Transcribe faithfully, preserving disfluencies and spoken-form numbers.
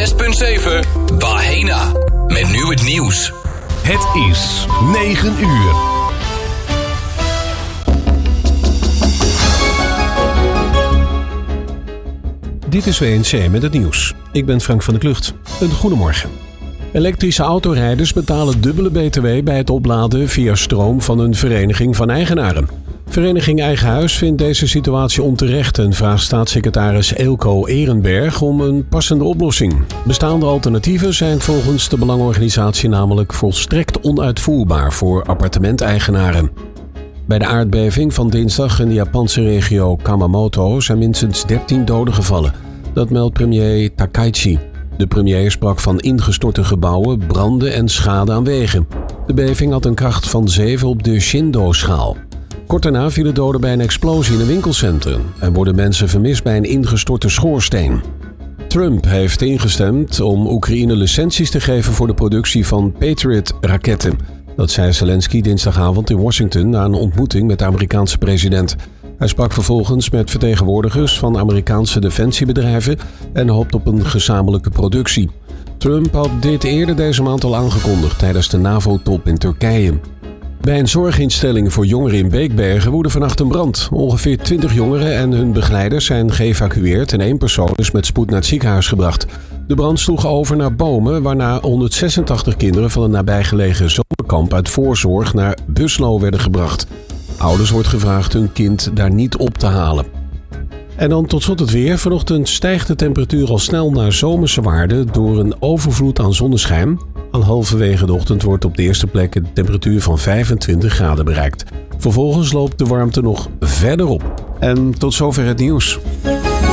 zes punt zeven Bahena. Met nu het nieuws. Het is negen uur. Dit is W N C met het nieuws. Ik ben Frank van der Klucht. Een goedemorgen. Elektrische autorijders betalen dubbele B T W bij het opladen via stroom van een vereniging van eigenaren. Vereniging Eigen Huis vindt deze situatie onterecht en vraagt staatssecretaris Eelco Ehrenberg om een passende oplossing. Bestaande alternatieven zijn volgens de belangenorganisatie namelijk volstrekt onuitvoerbaar voor appartementeigenaren. Bij de aardbeving van dinsdag in de Japanse regio Kumamoto zijn minstens dertien doden gevallen. Dat meldt premier Takaichi. De premier sprak van ingestorte gebouwen, branden en schade aan wegen. De beving had een kracht van zeven op de Shindo-schaal. Kort daarna vielen doden bij een explosie in een winkelcentrum en worden mensen vermist bij een ingestorte schoorsteen. Trump heeft ingestemd om Oekraïne licenties te geven voor de productie van Patriot-raketten. Dat zei Zelensky dinsdagavond in Washington na een ontmoeting met de Amerikaanse president. Hij sprak vervolgens met vertegenwoordigers van Amerikaanse defensiebedrijven en hoopt op een gezamenlijke productie. Trump had dit eerder deze maand al aangekondigd tijdens de NAVO-top in Turkije. Bij een zorginstelling voor jongeren in Beekbergen woedde vannacht een brand. Ongeveer twintig jongeren en hun begeleiders zijn geëvacueerd en één persoon is met spoed naar het ziekenhuis gebracht. De brand sloeg over naar bomen, waarna honderdzesentachtig kinderen van een nabijgelegen zomerkamp uit voorzorg naar Buslo werden gebracht. Ouders wordt gevraagd hun kind daar niet op te halen. En dan tot slot het weer. Vanochtend stijgt de temperatuur al snel naar zomerse waarden door een overvloed aan zonneschijn. Aan halverwege de ochtend wordt op de eerste plek een temperatuur van vijfentwintig graden bereikt. Vervolgens loopt de warmte nog verder op. En tot zover het nieuws.